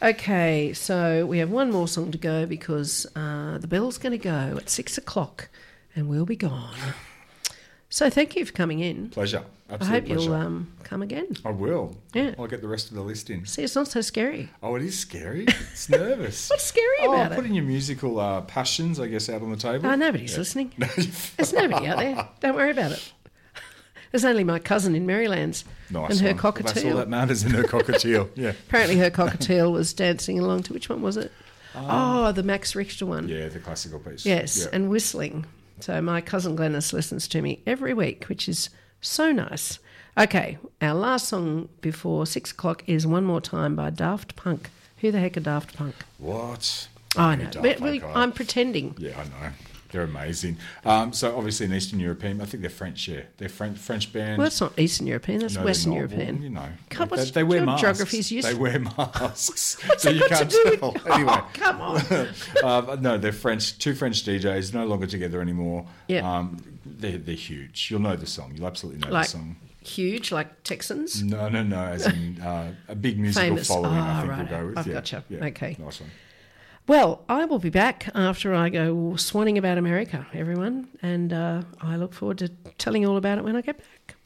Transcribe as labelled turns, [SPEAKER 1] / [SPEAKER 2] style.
[SPEAKER 1] Okay, so we have one more song to go because the bell's going to go at 6 o'clock and we'll be gone. So thank you for coming in.
[SPEAKER 2] Pleasure.
[SPEAKER 1] I
[SPEAKER 2] Absolute
[SPEAKER 1] hope
[SPEAKER 2] pleasure.
[SPEAKER 1] you'll come again.
[SPEAKER 2] I will.
[SPEAKER 1] Yeah.
[SPEAKER 2] I'll get the rest of the list in.
[SPEAKER 1] See, it's not so scary.
[SPEAKER 2] Oh, it is scary. It's nervous.
[SPEAKER 1] What's scary about it?
[SPEAKER 2] Putting your musical passions, I guess, out on the table.
[SPEAKER 1] Nobody's listening. There's nobody out there. Don't worry about it. There's only my cousin in Maryland's
[SPEAKER 2] Nice
[SPEAKER 1] and her
[SPEAKER 2] one.
[SPEAKER 1] cockatiel.
[SPEAKER 2] That's all that matters in her cockatiel. Yeah.
[SPEAKER 1] Apparently her cockatiel was dancing along to, which one was it? The Max Richter one.
[SPEAKER 2] Yeah, the classical piece.
[SPEAKER 1] Yes,
[SPEAKER 2] Yeah.
[SPEAKER 1] and whistling. So my cousin Glennis listens to me every week, which is so nice. Okay, our last song before 6 o'clock is One More Time by Daft Punk. Who the heck are Daft Punk?
[SPEAKER 2] What?
[SPEAKER 1] I know.
[SPEAKER 2] Daft Punk,
[SPEAKER 1] I'm pretending.
[SPEAKER 2] Yeah, I know. They're amazing. So obviously an Eastern European. I think they're French. Yeah, they're French band.
[SPEAKER 1] Well, that's not Eastern European. That's
[SPEAKER 2] No, they're
[SPEAKER 1] Western
[SPEAKER 2] not.
[SPEAKER 1] European.
[SPEAKER 2] Well, you know,
[SPEAKER 1] God, what's
[SPEAKER 2] they wear
[SPEAKER 1] your
[SPEAKER 2] masks.
[SPEAKER 1] geography's useful?
[SPEAKER 2] They wear masks,
[SPEAKER 1] What's
[SPEAKER 2] so
[SPEAKER 1] that
[SPEAKER 2] you
[SPEAKER 1] got
[SPEAKER 2] can't
[SPEAKER 1] to do
[SPEAKER 2] tell.
[SPEAKER 1] with...
[SPEAKER 2] Anyway,
[SPEAKER 1] Oh, come on.
[SPEAKER 2] no, they're French. Two French DJs, no longer together anymore.
[SPEAKER 1] Yeah.
[SPEAKER 2] They're huge. You'll know the song. You'll absolutely know
[SPEAKER 1] Like
[SPEAKER 2] the song.
[SPEAKER 1] huge, like Texans?
[SPEAKER 2] No, as in a big musical
[SPEAKER 1] Famous.
[SPEAKER 2] following. I think
[SPEAKER 1] Right.
[SPEAKER 2] we'll go with.
[SPEAKER 1] I've
[SPEAKER 2] yeah,
[SPEAKER 1] gotcha.
[SPEAKER 2] yeah,
[SPEAKER 1] Okay.
[SPEAKER 2] nice one.
[SPEAKER 1] Well, I will be back after I go swanning about America, everyone, and I look forward to telling you all about it when I get back.